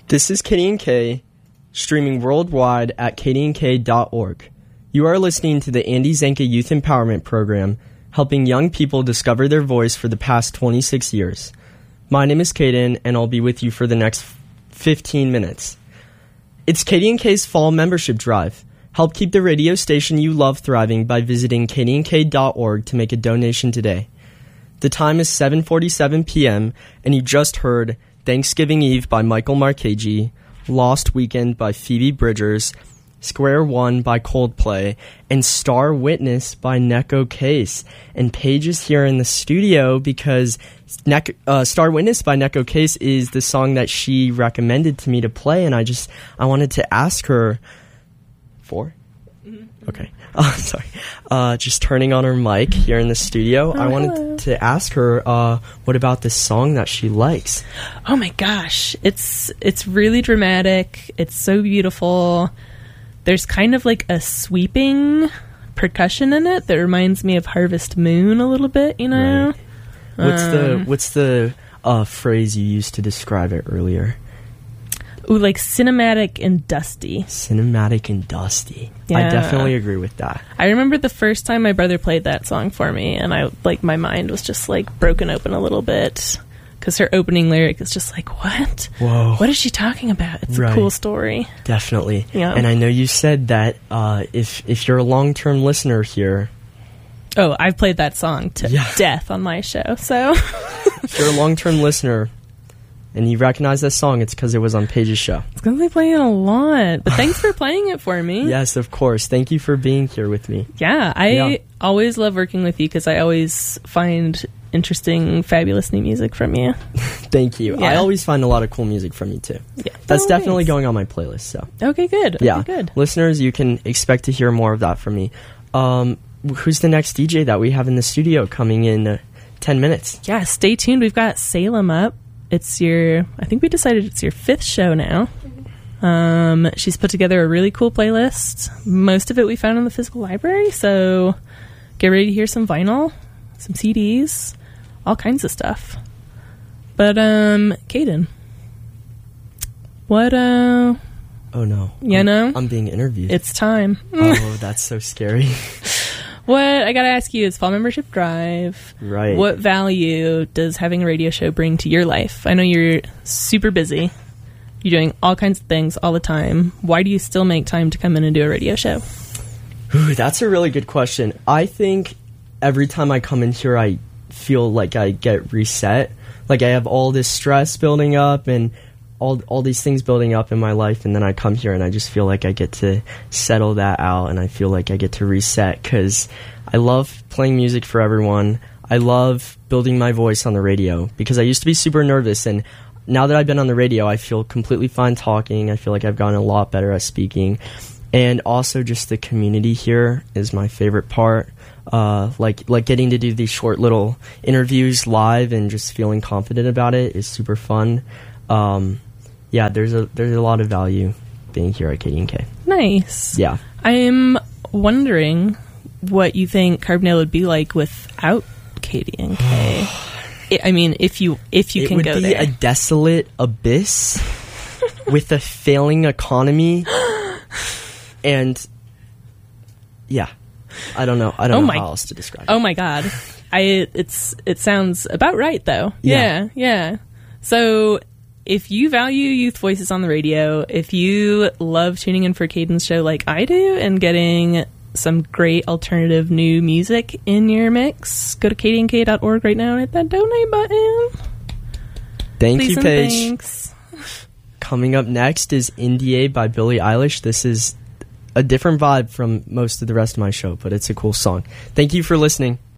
This is KDNK, streaming worldwide at kdnk.org. You are listening to the Andy Zanka Youth Empowerment Program, helping young people discover their voice for the past 26 years. My name is Caden, and I'll be with you for the next 15 minutes. It's KDNK's Fall Membership Drive. Help keep the radio station you love thriving by visiting kdnk.org to make a donation today. The time is 7:47 p.m., and you just heard Thanksgiving Eve by Michael Marcheggi, Lost Weekend by Phoebe Bridgers, Square One by Coldplay, and Star Witness by Neko Case. And Paige is here in the studio because Star Witness by Neko Case is the song that she recommended to me to play, and I wanted to ask her... 4? Mm-hmm. Okay. Sorry. Just turning on her mic here in the studio. I wanted to ask her what about this song that she likes. Oh my gosh. It's really dramatic. It's so beautiful. There's kind of like a sweeping percussion in it that reminds me of Harvest Moon a little bit, you know? Right. What's the phrase you used to describe it earlier? Ooh, like cinematic and dusty. Cinematic and dusty. Yeah. I definitely agree with that. I remember the first time my brother played that song for me, and my mind was just like broken open a little bit because her opening lyric is just like, what? Whoa. What is she talking about? It's a cool story. Definitely. Yeah. And I know you said that if you're a long-term listener here... Oh, I've played that song to death on my show, so... If you're a long-term listener... and you recognize that song, it's because it was on Paige's show. It's because I play it a lot. But thanks for playing it for me. Yes, of course. Thank you for being here with me. Yeah, I always love working with you because I always find interesting, fabulous new music from you. Thank you. Yeah. I always find a lot of cool music from you, too. Yeah, That's definitely going on my playlist. So. Okay, good. Yeah. Okay, good. Listeners, you can expect to hear more of that from me. Who's the next DJ that we have in the studio coming in 10 minutes? Yeah, stay tuned. We've got Salem up. I think we decided it's your 5th show now. She's put together a really cool playlist. Most of it we found in the physical library, so get ready to hear some vinyl, some CDs, all kinds of stuff. But, Caden, what, Oh no. I'm being interviewed. It's time. Oh, that's so scary. What I gotta ask you is Fall Membership Drive. Right. What value does having a radio show bring to your life? I know you're super busy. You're doing all kinds of things all the time. Why do you still make time to come in and do a radio show? Ooh, that's a really good question. I think every time I come in here, I feel like I get reset. Like I have all this stress building up and all these things building up in my life, and then I come here and I just feel like I get to settle that out, and I feel like I get to reset because I love playing music for everyone. I love building my voice on the radio because I used to be super nervous, and now that I've been on the radio, I feel completely fine talking. I feel like I've gotten a lot better at speaking, and also just the community here is my favorite part. Like getting to do these short little interviews live and just feeling confident about it is super fun. Yeah, there's a lot of value being here at KDNK. Nice. Yeah. I'm wondering what you think Carbondale would be like without KDNK. I mean, if you can go there. It would be a desolate abyss with a failing economy, and yeah, I don't know how else to describe it. Oh my god, it sounds about right though. Yeah. So, if you value youth voices on the radio, if you love tuning in for Caden's show like I do and getting some great alternative new music in your mix, go to kdnk.org right now and hit that donate button. Thank you, Paige. Thanks. Coming up next is Indie by Billie Eilish. This is a different vibe from most of the rest of my show, but it's a cool song. Thank you for listening.